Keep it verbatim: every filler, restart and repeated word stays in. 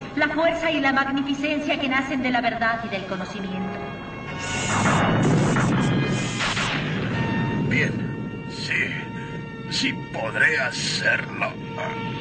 la fuerza y la magnificencia que nacen de la verdad y del conocimiento. Bien, sí, sí podré hacerlo.